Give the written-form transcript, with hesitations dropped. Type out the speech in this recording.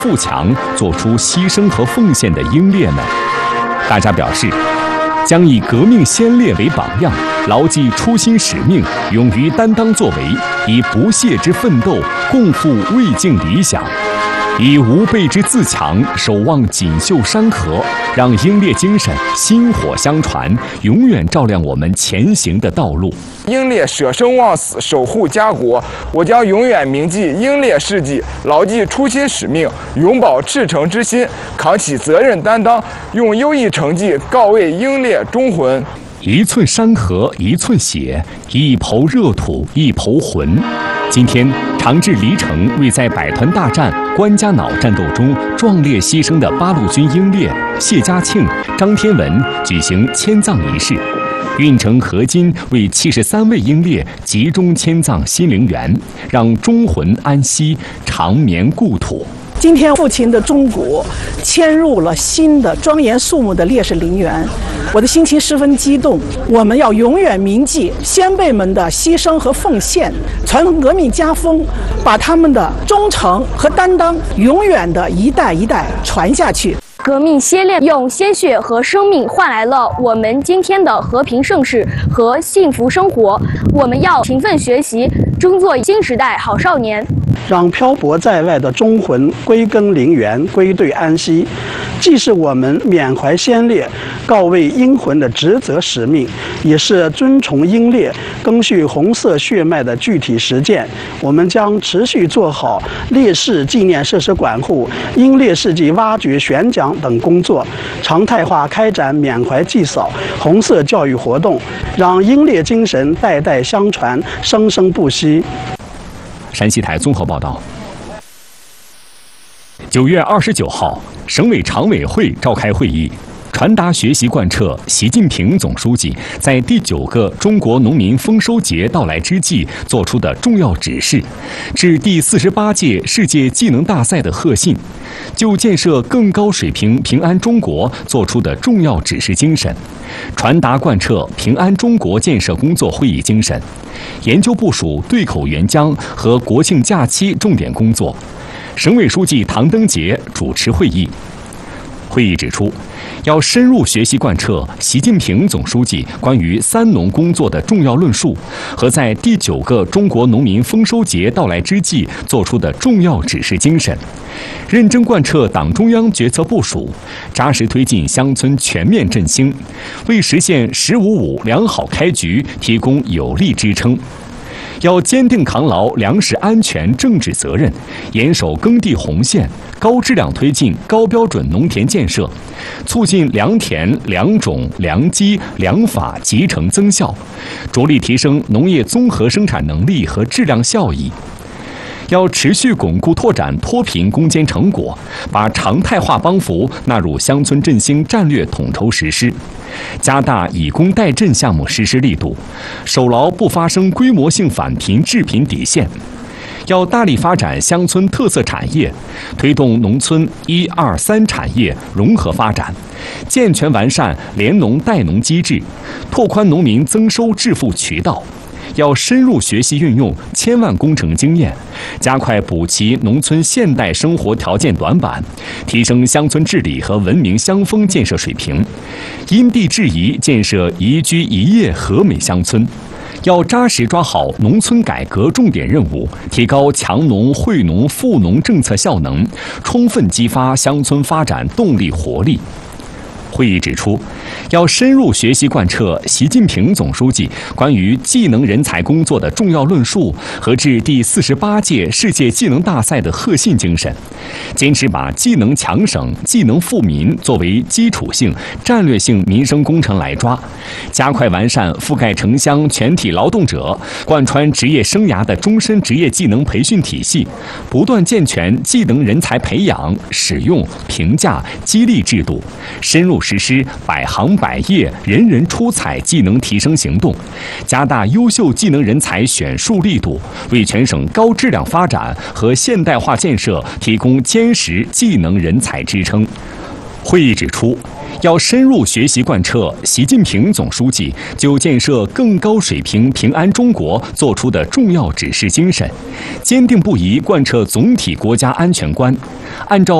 富强做出牺牲和奉献的英烈呢？大家表示，将以革命先烈为榜样，牢记初心使命，勇于担当作为，以不懈之奋斗，共赴未竟理想。以无备之自强，守望锦绣山河，让英烈精神薪火相传，永远照亮我们前行的道路。 英烈舍生忘死，守护家国。我将永远铭记英烈事迹，牢记初心使命，永葆赤诚之心，扛起责任担当，用优异成绩告慰英烈忠魂。 一寸山河一寸血，一抔热土一抔魂。今天，长治黎城为在百团大战、关家垴战斗中壮烈牺牲的八路军英烈谢家庆、张天文举行迁葬仪式。运城河津为73位英烈集中迁葬新陵园，让忠魂安息，长眠故土。 今天，父亲的钟鼓迁入了新的庄严肃穆的烈士陵园，我的心情十分激动。我们要永远铭记先辈们的牺牲和奉献，传革命家风，把他们的忠诚和担当永远的一代一代传下去。 革命先烈用鲜血和生命换来了我们今天的和平盛世和幸福生活。我们要勤奋学习，争做新时代好少年， 让漂泊在外的忠魂归根陵园，归队安息，既是我们缅怀先烈、告慰英魂的职责使命，也是尊崇英烈、赓续红色血脉的具体实践。我们将持续做好烈士纪念设施管护、英烈事迹挖掘选讲等工作，常态化开展缅怀祭扫、红色教育活动，让英烈精神代代相传，生生不息。 山西台综合报道。9月29号，省委常委会召开会议，传达学习贯彻习近平总书记在第9个中国农民丰收节到来之际作出的重要指示，致第48届世界技能大赛的贺信，就建设更高水平平安中国作出的重要指示精神，传达贯彻平安中国建设工作会议精神，研究部署对口援疆和国庆假期重点工作。省委书记唐登杰主持会议。会议指出，要深入学习贯彻习近平总书记关于三农工作的重要论述和在第9个中国农民丰收节到来之际作出的重要指示精神，认真贯彻党中央决策部署，扎实推进乡村全面振兴，为实现“十五五”良好开局提供有力支撑。要坚定扛牢粮食安全政治责任，严守耕地红线，高质量推进高标准农田建设，促进良田、良种、良机、良法集成增效，着力提升农业综合生产能力和质量效益。要持续巩固拓展脱贫攻坚成果，把常态化帮扶纳入乡村振兴战略统筹实施，加大以工代赈项目实施力度，守牢不发生规模性返贫致贫底线。要大力发展乡村特色产业，推动农村1、2、3产业融合发展，健全完善联农代农机制，拓宽农民增收致富渠道。要深入学习运用千万工程经验，加快补齐农村现代生活条件短板，提升乡村治理和文明乡风建设水平，因地制宜建设宜居宜业和美乡村。要扎实抓好农村改革重点任务，提高强农、惠农、富农政策效能，充分激发乡村发展动力活力。会议指出，要深入学习贯彻习近平总书记关于技能人才工作的重要论述和致第48届世界技能大赛的贺信精神，坚持把技能强省、技能富民作为基础性、战略性民生工程来抓，加快完善覆盖城乡全体劳动者贯穿职业生涯的终身职业技能培训体系，不断健全技能人才培养、使用、评价、激励制度，深入实施百行百业人人出彩技能提升行动，加大优秀技能人才选树力度，为全省高质量发展和现代化建设提供坚实技能人才支撑。会议指出， 要深入学习贯彻习近平总书记就建设更高水平平安中国作出的重要指示精神，坚定不移贯彻总体国家安全观，按照